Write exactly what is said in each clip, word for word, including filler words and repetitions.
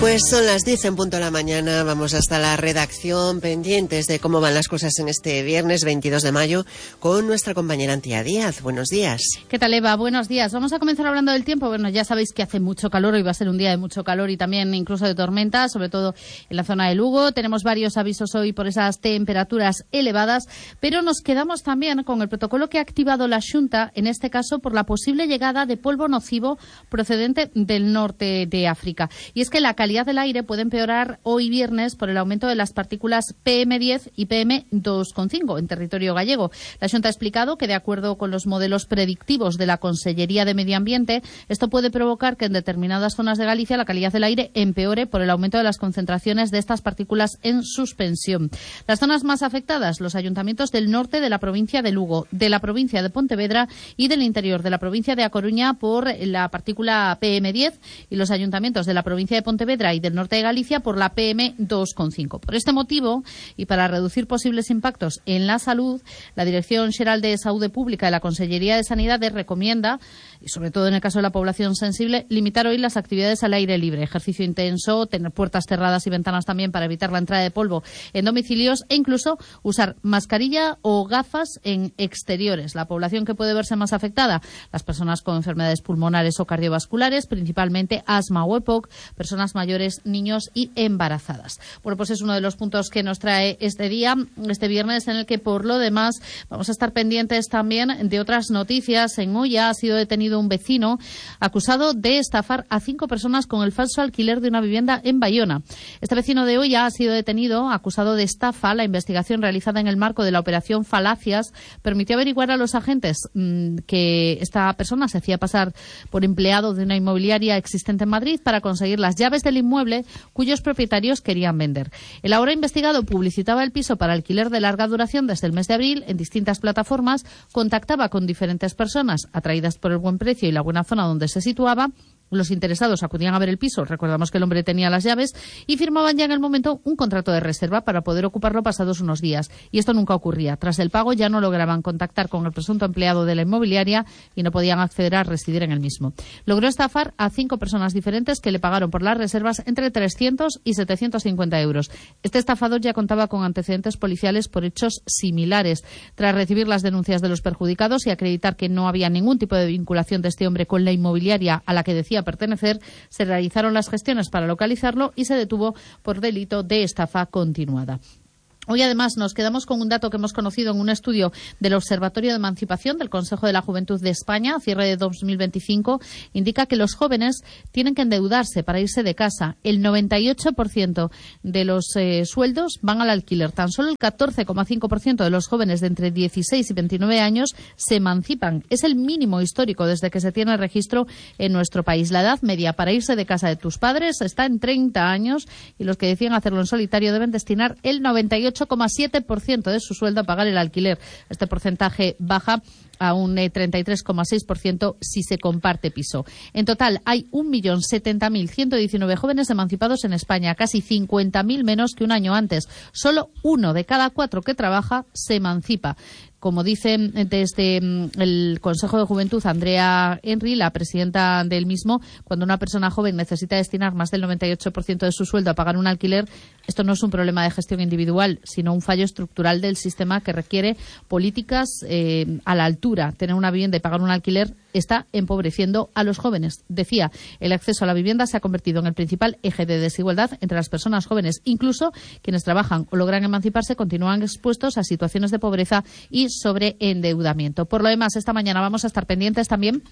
Pues son las diez en punto de la mañana, vamos hasta la redacción, pendientes de cómo van las cosas en este viernes veintidós de mayo con nuestra compañera Antía Díaz. Buenos días. ¿Qué tal, Eva? Buenos días. Vamos a comenzar hablando del tiempo. Bueno, ya sabéis que hace mucho calor, hoy va a ser un día de mucho calor y también incluso de tormenta, sobre todo en la zona de Lugo. Tenemos varios avisos hoy por esas temperaturas elevadas, pero nos quedamos también con el protocolo que ha activado la Xunta, en este caso por la posible llegada de polvo nocivo procedente del norte de África. Y es que la calidad del aire puede empeorar hoy viernes por el aumento de las partículas P M diez y P M dos coma cinco en territorio gallego. La Xunta ha explicado que, de acuerdo con los modelos predictivos de la Consellería de Medio Ambiente, esto puede provocar que en determinadas zonas de Galicia la calidad del aire empeore por el aumento de las concentraciones de estas partículas en suspensión. Las zonas más afectadas, los ayuntamientos del norte de la provincia de Lugo, de la provincia de Pontevedra y del interior de la provincia de A Coruña por la partícula P M diez, y los ayuntamientos de la provincia de Pontevedra y del norte de Galicia por la P M dos coma cinco. Por este motivo, y para reducir posibles impactos en la salud, la Dirección Xeral de Saúde Pública de la Consellería de Sanidade recomienda, y sobre todo en el caso de la población sensible, limitar hoy las actividades al aire libre, ejercicio intenso, tener puertas cerradas y ventanas también para evitar la entrada de polvo en domicilios e incluso usar mascarilla o gafas en exteriores. La población que puede verse más afectada, las personas con enfermedades pulmonares o cardiovasculares, principalmente asma o E P O C, personas mayores, niños y embarazadas. Bueno, pues es uno de los puntos que nos trae este día, este viernes, en el que por lo demás vamos a estar pendientes también de otras noticias. En Ulla ha sido detenido un vecino acusado de estafar a cinco personas con el falso alquiler de una vivienda en Bayona. Este vecino de Ulla ha sido detenido acusado de estafa. La investigación realizada en el marco de la operación Falacias permitió averiguar a los agentes mmm, que esta persona se hacía pasar por empleado de una inmobiliaria existente en Madrid para conseguir las llaves del inmueble cuyos propietarios querían vender. El ahora investigado publicitaba el piso para alquiler de larga duración desde el mes de abril en distintas plataformas, contactaba con diferentes personas atraídas por el buen precio y la buena zona donde se situaba. Los interesados acudían a ver el piso, recordamos que el hombre tenía las llaves, y firmaban ya en el momento un contrato de reserva para poder ocuparlo pasados unos días. Y esto nunca ocurría. Tras el pago ya no lograban contactar con el presunto empleado de la inmobiliaria y no podían acceder a residir en el mismo. Logró estafar a cinco personas diferentes que le pagaron por las reservas entre trescientos y setecientos cincuenta euros. Este estafador ya contaba con antecedentes policiales por hechos similares. Tras recibir las denuncias de los perjudicados y acreditar que no había ningún tipo de vinculación de este hombre con la inmobiliaria a la que decía pertenecer, se realizaron las gestiones para localizarlo y se detuvo por delito de estafa continuada. Hoy, además, nos quedamos con un dato que hemos conocido en un estudio del Observatorio de Emancipación del Consejo de la Juventud de España, a cierre de dos mil veinticinco, indica que los jóvenes tienen que endeudarse para irse de casa. El noventa y ocho por ciento de los eh, sueldos van al alquiler. Tan solo el catorce coma cinco por ciento de los jóvenes de entre dieciséis y veintinueve años se emancipan. Es el mínimo histórico desde que se tiene el registro en nuestro país. La edad media para irse de casa de tus padres está en treinta años y los que deciden hacerlo en solitario deben destinar el noventa y ocho coma siete por ciento de su sueldo a pagar el alquiler. Este porcentaje baja a un treinta y tres coma seis por ciento si se comparte piso. En total hay un millón setenta mil ciento diecinueve jóvenes emancipados en España, casi cincuenta mil menos que un año antes. Solo uno de cada cuatro que trabaja se emancipa. Como dicen desde el Consejo de Juventud Andrea Henry, la presidenta del mismo, cuando una persona joven necesita destinar más del noventa y ocho por ciento de su sueldo a pagar un alquiler, esto no es un problema de gestión individual, sino un fallo estructural del sistema que requiere políticas eh, a la altura. Tener una vivienda y pagar un alquiler está empobreciendo a los jóvenes. Decía, el acceso a la vivienda se ha convertido en el principal eje de desigualdad entre las personas jóvenes. Incluso quienes trabajan o logran emanciparse continúan expuestos a situaciones de pobreza y sobreendeudamiento. Por lo demás, esta mañana vamos a estar pendientes también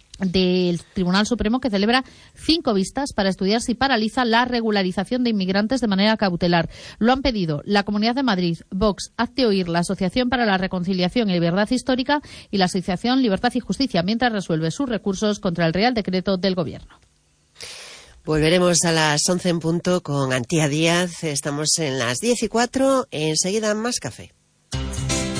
del Tribunal Supremo, que celebra cinco vistas para estudiar si paraliza la regularización de inmigrantes de manera cautelar. Lo han pedido la Comunidad de Madrid, Vox, Hazte Oír, la Asociación para la Reconciliación y Verdad Histórica y la Asociación Libertad y Justicia, mientras resuelve sus recursos contra el Real Decreto del Gobierno. Volveremos a las once en punto con Antía Díaz. Estamos en las diez y cuatro. Enseguida más café.